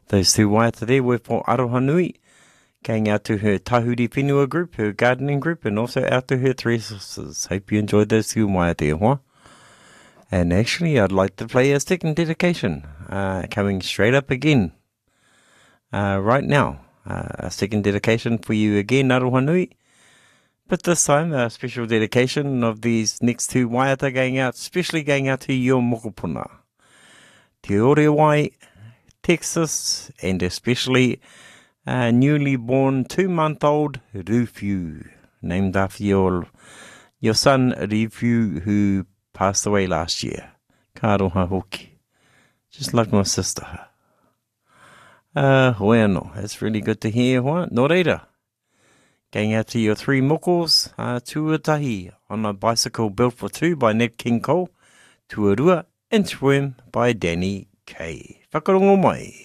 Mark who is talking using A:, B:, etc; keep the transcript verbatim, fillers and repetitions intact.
A: Those two waiata there were for Aroha Nui, going out to her Tahuri Whenua group, her gardening group, and also out to her three sisters. Hope you enjoyed those two waiata there, huh? And actually, I'd like to play a second dedication, uh, coming straight up again, uh, right now. Uh, a second dedication for you again, Aroha Nui. But this time, a special dedication of these next two waiata going out, especially going out to your mokopuna. Te Orewai, Texas, and especially a newly born two-month-old Rufu, named after your, your son, Rufu, who passed away last year. Ka roha hoki. Just like my sister. Uh, bueno, it's really good to hear, what? Nō reira. Going out to your three mokos, uh, tuatahi on a bicycle built for two by Ned King Cole, Tuarua Inchworm by Danny Kay. Whakarongo mai.